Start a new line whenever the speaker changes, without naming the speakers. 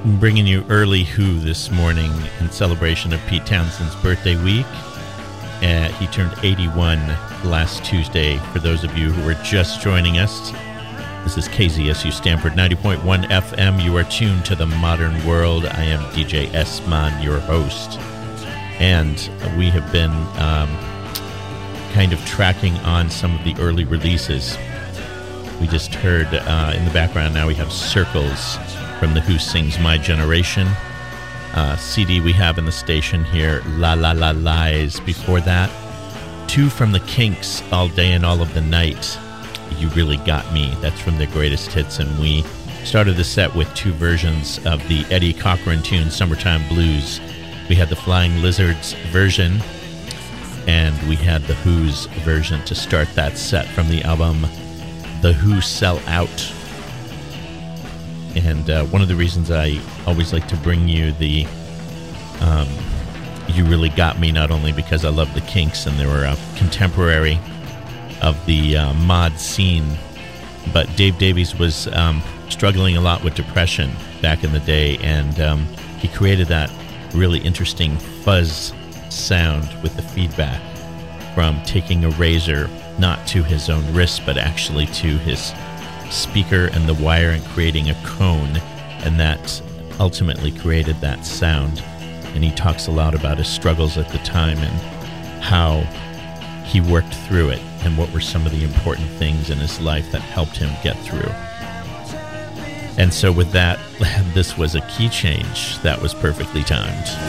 Bringing you early Who this morning in celebration of Pete Townshend's birthday week. He turned 81 last Tuesday. For those of you who are just joining us, this is KZSU Stanford 90.1 FM. You are tuned to the modern world. I am DJ S-Man, your host. And we have been kind of tracking on some of the early releases. We just heard in the background, now we have Circles from The Who Sings My Generation. CD we have in the station here, La La La Lies. Before that, two from the Kinks, All Day and All of the Night, You Really Got Me. That's from their greatest hits. And we started the set with two versions of the Eddie Cochran tune, Summertime Blues. We had the Flying Lizards version, and we had the Who's version to start that set from the album The Who Sell Out. And one of the reasons I always like to bring you the You Really Got Me, not only because I love the Kinks and they were a contemporary of the mod scene, but Dave Davies was struggling a lot with depression back in the day, and he created that really interesting fuzz sound with the feedback from taking a razor not to his own wrist but actually to his speaker and the wire, and creating a cone, and that ultimately created that sound. And he talks a lot about his struggles at the time and how he worked through it and what were some of the important things in his life that helped him get through. And so with that, this was a key change that was perfectly timed.